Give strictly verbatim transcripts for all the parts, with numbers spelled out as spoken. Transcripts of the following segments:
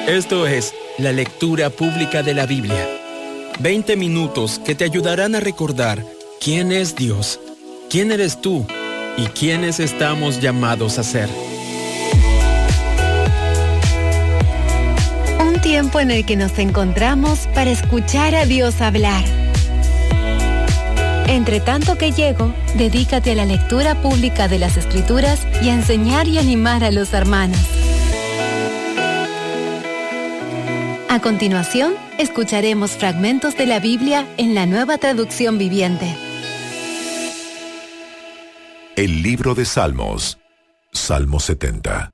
Esto es la lectura pública de la Biblia. veinte minutos que te ayudarán a recordar quién es Dios, quién eres tú y quiénes estamos llamados a ser. Un tiempo en el que nos encontramos para escuchar a Dios hablar. Entre tanto que llego, dedícate a la lectura pública de las Escrituras y a enseñar y animar a los hermanos. A continuación, escucharemos fragmentos de la Biblia en la Nueva Traducción Viviente. El libro de Salmos, Salmo setenta.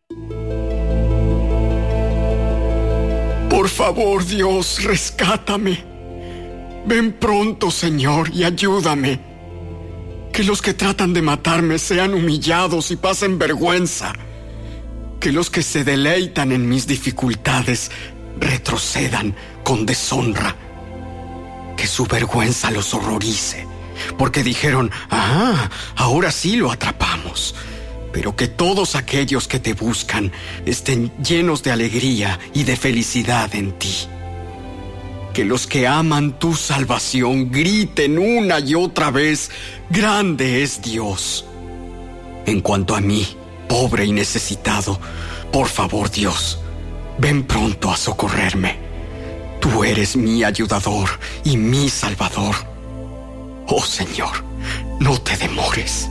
Por favor, Dios, rescátame. Ven pronto, Señor, y ayúdame. Que los que tratan de matarme sean humillados y pasen vergüenza. Que los que se deleitan en mis dificultades retrocedan con deshonra. Que su vergüenza los horrorice, porque dijeron, ah, ahora sí lo atrapamos. Pero que todos aquellos que te buscan estén llenos de alegría y de felicidad en ti. Que los que aman tu salvación griten una y otra vez, grande es Dios. En cuanto a mí, pobre y necesitado, por favor, Dios, ven pronto a socorrerme. Tú eres mi ayudador y mi salvador. Oh Señor, no te demores.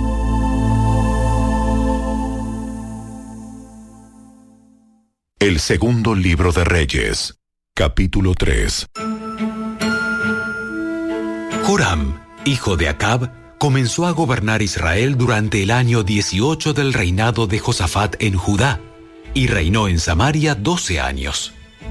El segundo libro de Reyes, capítulo tres. Joram, hijo de Acab, comenzó a gobernar Israel durante el año dieciocho del reinado de Josafat en Judá, y reinó en Samaria doce años.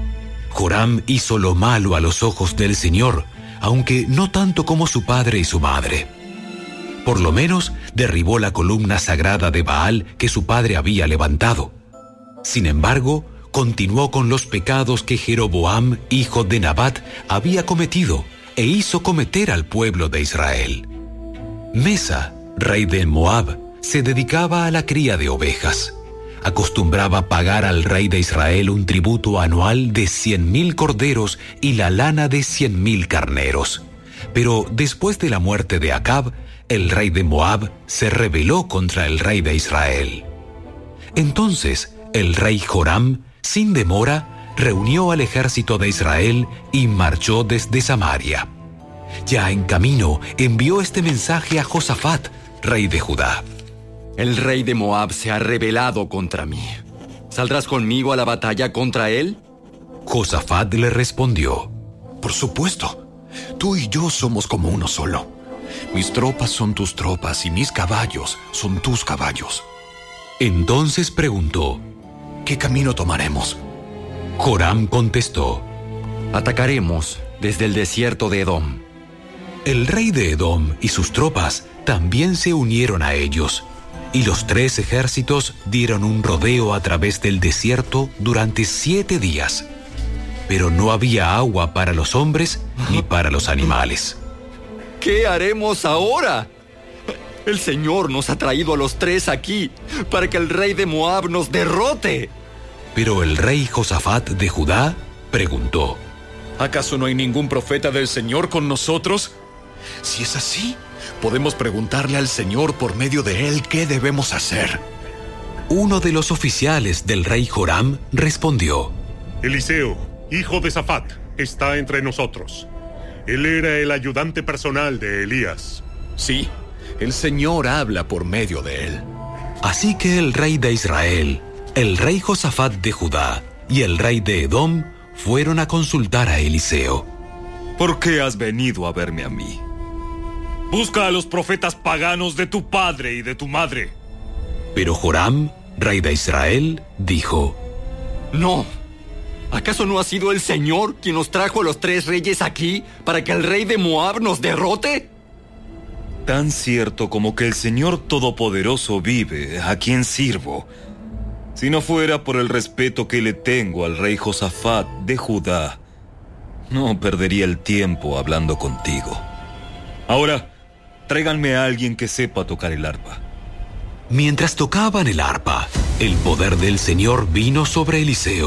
Joram hizo lo malo a los ojos del Señor, aunque no tanto como su padre y su madre. Por lo menos derribó la columna sagrada de Baal que su padre había levantado. Sin embargo, continuó con los pecados que Jeroboam, hijo de Nabat, había cometido e hizo cometer al pueblo de Israel. Mesa, rey de Moab, se dedicaba a la cría de ovejas. Acostumbraba pagar al rey de Israel un tributo anual de cien mil corderos y la lana de cien mil carneros. Pero después de la muerte de Acab, el rey de Moab se rebeló contra el rey de Israel. Entonces, el rey Joram, sin demora, reunió al ejército de Israel y marchó desde Samaria. Ya en camino, envió este mensaje a Josafat, rey de Judá. El rey de Moab se ha rebelado contra mí. ¿Saldrás conmigo a la batalla contra él? Josafat le respondió: Por supuesto, tú y yo somos como uno solo. Mis tropas son tus tropas y mis caballos son tus caballos. Entonces preguntó: ¿Qué camino tomaremos? Joram contestó: Atacaremos desde el desierto de Edom. El rey de Edom y sus tropas también se unieron a ellos, y los tres ejércitos dieron un rodeo a través del desierto durante siete días. Pero no había agua para los hombres ni para los animales. ¿Qué haremos ahora? El Señor nos ha traído a los tres aquí para que el rey de Moab nos derrote. Pero el rey Josafat de Judá preguntó: ¿Acaso no hay ningún profeta del Señor con nosotros? Si es así, podemos preguntarle al Señor por medio de él qué debemos hacer. Uno de los oficiales del rey Joram respondió: Eliseo, hijo de Safat, está entre nosotros. Él era el ayudante personal de Elías. Sí, el Señor habla por medio de él. Así que el rey de Israel, el rey Josafat de Judá y el rey de Edom fueron a consultar a Eliseo. ¿Por qué has venido a verme a mí? Busca a los profetas paganos de tu padre y de tu madre. Pero Joram, rey de Israel, dijo: No. ¿Acaso no ha sido el Señor quien nos trajo a los tres reyes aquí para que el rey de Moab nos derrote? Tan cierto como que el Señor Todopoderoso vive, a quien sirvo. Si no fuera por el respeto que le tengo al rey Josafat de Judá, no perdería el tiempo hablando contigo. Ahora, tráiganme a alguien que sepa tocar el arpa. Mientras tocaban el arpa, el poder del Señor vino sobre Eliseo.